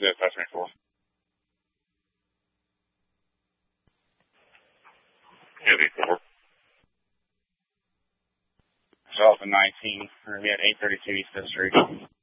it. That's me for. Heavy 4. South and 19. We're at 832 East 5th Street.